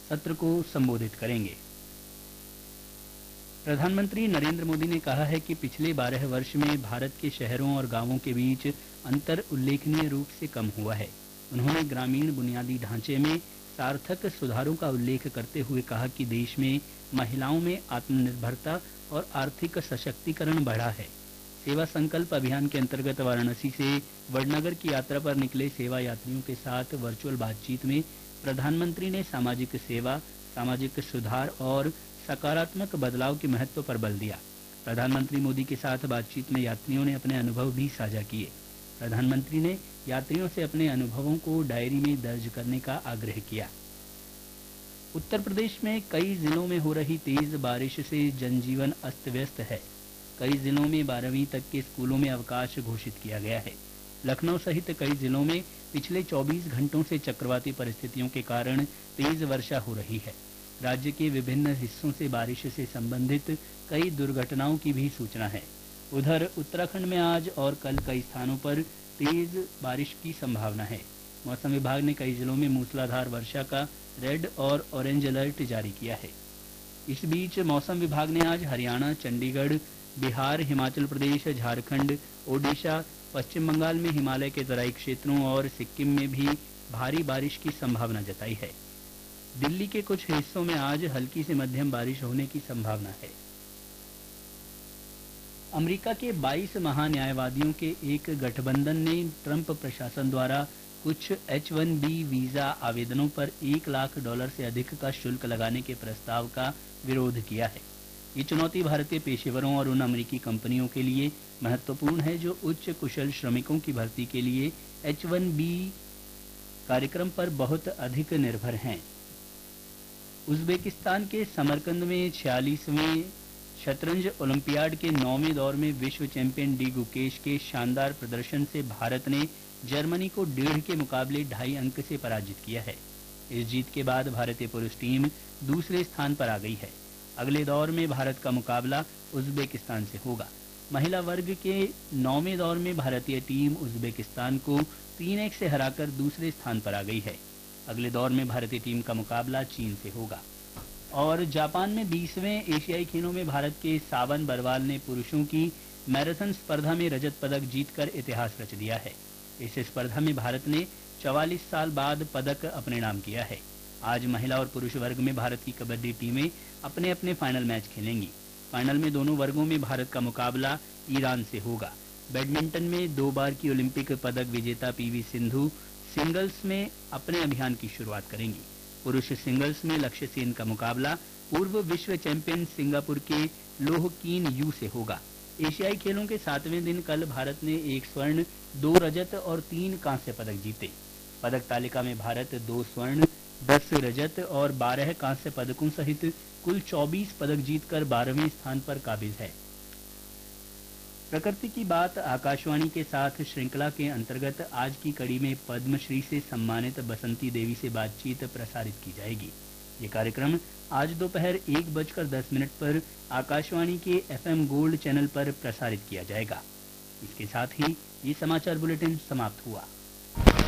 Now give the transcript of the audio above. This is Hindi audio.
सत्र को संबोधित करेंगे। प्रधानमंत्री नरेंद्र मोदी ने कहा है कि पिछले 12 वर्ष में भारत के शहरों और गांवों के बीच अंतर उल्लेखनीय रूप से कम हुआ है। उन्होंने ग्रामीण बुनियादी ढांचे में सार्थक सुधारों का उल्लेख करते हुए कहा कि देश में महिलाओं में आत्मनिर्भरता और आर्थिक सशक्तिकरण बढ़ा है। सेवा संकल्प अभियान के अंतर्गत वाराणसी से वडनगर की यात्रा पर निकले सेवा यात्रियों के साथ वर्चुअल बातचीत में प्रधानमंत्री ने सामाजिक सेवा, सामाजिक सुधार और सकारात्मक बदलाव के महत्व पर बल दिया। प्रधानमंत्री मोदी के साथ बातचीत में यात्रियों ने अपने अनुभव भी साझा किए। प्रधानमंत्री ने यात्रियों से अपने अनुभवों को डायरी में दर्ज करने का आग्रह किया। उत्तर प्रदेश में कई जिलों में हो रही तेज बारिश से जनजीवन अस्त व्यस्त है। कई जिलों में 12वीं तक के स्कूलों में अवकाश घोषित किया गया है। लखनऊ सहित कई जिलों में पिछले 24 घंटों से चक्रवाती परिस्थितियों के कारण तेज वर्षा हो रही है। राज्य के विभिन्न हिस्सों से बारिश से संबंधित कई दुर्घटनाओं की भी सूचना है। उधर उत्तराखंड में आज और कल कई स्थानों पर तेज बारिश की संभावना है। मौसम विभाग ने कई जिलों में मूसलाधार वर्षा का रेड और ऑरेंज अलर्ट जारी किया है। इस बीच मौसम विभाग ने आज हरियाणा, चंडीगढ़, बिहार, हिमाचल प्रदेश, झारखंड, ओडिशा, पश्चिम बंगाल में हिमालय के तराई क्षेत्रों और सिक्किम में भी भारी बारिश की संभावना जताई है। दिल्ली के कुछ हिस्सों में आज हल्की से मध्यम बारिश होने की संभावना है। अमेरिका के 22 महान्यायवादियों के एक गठबंधन ने ट्रंप प्रशासन द्वारा कुछ H-1B वीजा आवेदनों पर $1 लाख से अधिक का शुल्क लगाने के प्रस्ताव का विरोध किया है। ये चुनौती भारतीय पेशेवरों और उन अमेरिकी कंपनियों के लिए महत्वपूर्ण है जो उच्च कुशल श्रमिकों की भर्ती के लिए H-1B कार्यक्रम पर बहुत अधिक निर्भर हैं। उज़्बेकिस्तान के समरकंद में 46वें शतरंज ओलंपियाड के 9वें दौर में विश्व चैंपियन डी गुकेश के शानदार प्रदर्शन से भारत ने जर्मनी को 1.5 के मुकाबले 2.5 अंक से पराजित किया है। इस जीत के बाद भारतीय पुरुष टीम दूसरे स्थान पर आ गई है। अगले दौर में भारत का मुकाबला उज़्बेकिस्तान से होगा। महिला वर्ग के 9वें दौर में भारतीय टीम उज़्बेकिस्तान को 3-1 से हराकर दूसरे स्थान पर आ गई है। अगले दौर में भारतीय टीम का मुकाबला चीन से होगा। और जापान में 20वें एशियाई खेलों में भारत के सावन बरवाल ने पुरुषों की मैराथन स्पर्धा में रजत पदक जीतकर इतिहास रच दिया है। इस स्पर्धा में भारत ने 44 साल बाद पदक अपने नाम किया है। आज महिला और पुरुष वर्ग में भारत की कबड्डी टीमें अपने अपने फाइनल मैच खेलेंगी। फाइनल में दोनों वर्गों में भारत का मुकाबला ईरान से होगा। बैडमिंटन में 2 बार की ओलंपिक पदक विजेता पीवी सिंधु सिंगल्स में अपने अभियान की शुरुआत करेंगी। पुरुष सिंगल्स में लक्ष्य सेन का मुकाबला पूर्व विश्व चैंपियन सिंगापुर के लोह कीन यू से होगा। एशियाई खेलों के 7वें दिन कल भारत ने 1 स्वर्ण, 2 रजत और 3 कांस्य पदक जीते। पदक तालिका में भारत 2 स्वर्ण, 10 रजत और 12 कांस्य पदकों सहित कुल 24 पदक जीतकर 12वें स्थान पर काबिज है। प्रकृति की बात आकाशवाणी के साथ श्रृंखला के अंतर्गत आज की कड़ी में पद्मश्री से सम्मानित बसंती देवी से बातचीत प्रसारित की जाएगी। ये कार्यक्रम आज दोपहर 1:10 पर आकाशवाणी के FM गोल्ड चैनल पर प्रसारित किया जाएगा। इसके साथ ही ये समाचार बुलेटिन समाप्त हुआ।